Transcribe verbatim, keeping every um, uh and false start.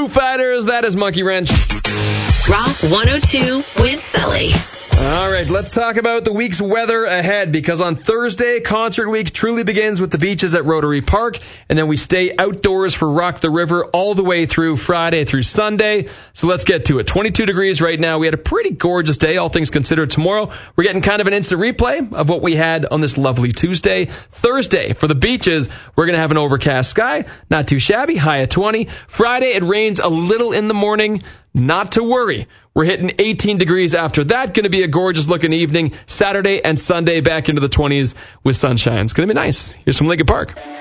Fighters. That is Monkey Wrench. Rock one oh two with Sully. All right, let's talk about the week's weather ahead, because on Thursday, concert week truly begins with the beaches at Rotary Park, and then we stay outdoors for Rock the River all the way through Friday through Sunday. So let's get to it. twenty-two degrees right now. We had a pretty gorgeous day, all things considered. Tomorrow, we're getting kind of an instant replay of what we had on this lovely Tuesday. Thursday, for the beaches, we're going to have an overcast sky. Not too shabby, high at twenty. Friday, it rains a little in the morning. Not to worry. We're hitting eighteen degrees after that. Going to be a gorgeous looking evening. Saturday and Sunday back into the twenties with sunshine. It's going to be nice. Here's from Lincoln Park.